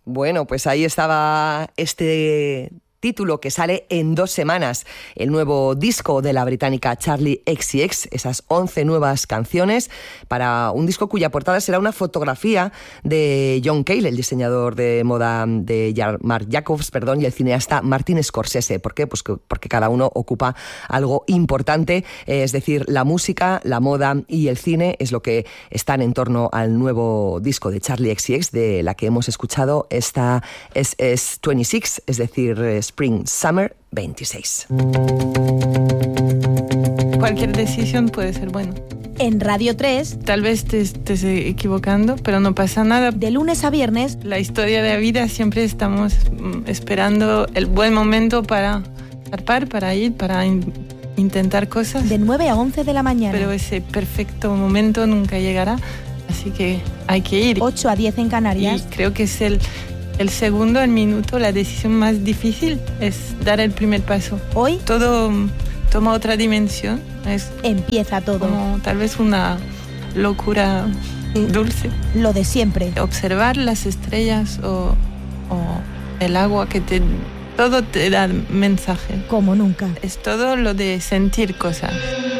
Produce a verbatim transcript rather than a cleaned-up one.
Bueno, pues ahí estaba este título que sale en dos semanas, el nuevo disco de la británica Charli X C X, esas once nuevas canciones para un disco cuya portada será una fotografía de John Cale, el diseñador de moda de Marc Jacobs, perdón, y el cineasta Martin Scorsese. ¿Por qué? Pues que, porque cada uno ocupa algo importante, es decir, la música, la moda y el cine es lo que están en torno al nuevo disco de Charli X C X, de la que hemos escuchado esta es, es veintiséis, es decir, Spring Summer veintiséis. Cualquier decisión puede ser buena. En Radio tres, tal vez te estés equivocando, pero no pasa nada. De lunes a viernes, la historia de la vida siempre estamos esperando el buen momento para zarpar, para ir, para in- intentar cosas. De nueve a once de la mañana. Pero ese perfecto momento nunca llegará, así que hay que ir. ocho a diez en Canarias. Y creo que es el... El segundo, el minuto, la decisión más difícil es dar el primer paso. Hoy todo toma otra dimensión. Es empieza todo. Como tal vez una locura dulce. Lo de siempre. Observar las estrellas o, o el agua que te... Todo te da mensaje. Como nunca. Es todo lo de sentir cosas.